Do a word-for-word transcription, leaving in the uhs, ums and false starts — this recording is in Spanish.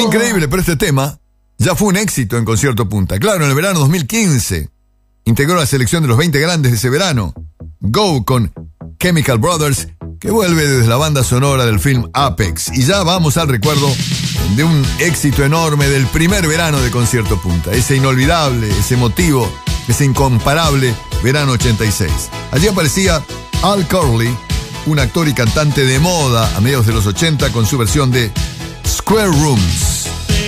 increíble, pero este tema ya fue un éxito en Concierto Punta. Claro, en el verano dos mil quince integró la selección de los veinte grandes de ese verano. Go con Chemical Brothers, que vuelve desde la banda sonora del film Apex. Y ya vamos al recuerdo de un éxito enorme del primer verano de Concierto Punta. Ese inolvidable, ese emotivo, ese incomparable verano ochenta y seis. Allí aparecía Al Curley, un actor y cantante de moda a mediados de los ochenta, con su versión de Square Rooms.